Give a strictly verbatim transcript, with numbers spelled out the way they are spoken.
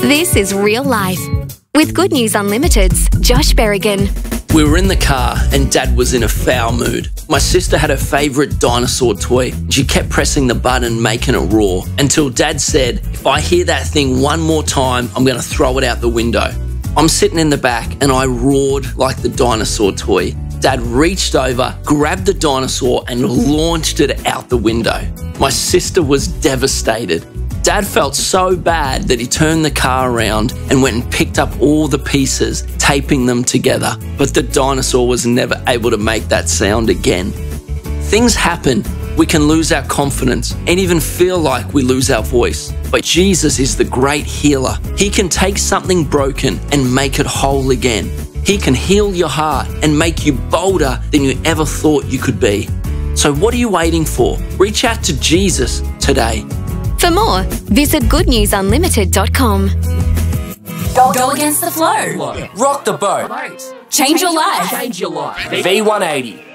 This is real life. With Good News Unlimited's Josh Berrigan. We were in the car and Dad was in a foul mood. My sister had her favourite dinosaur toy. She kept pressing the button, making it roar, until Dad said, if I hear that thing one more time, I'm going to throw it out the window. I'm sitting in the back and I roared like the dinosaur toy. Dad reached over, grabbed the dinosaur and launched it out the window. My sister was devastated. Dad felt so bad that he turned the car around and went and picked up all the pieces, taping them together. But the dinosaur was never able to make that sound again. Things happen. We can lose our confidence and even feel like we lose our voice. But Jesus is the great healer. He can take something broken and make it whole again. He can heal your heart and make you bolder than you ever thought you could be. So what are you waiting for? Reach out to Jesus today. For more, visit good news unlimited dot com. Go, Go against the flow. Rock the boat. Change your life. Change your life. V one eighty.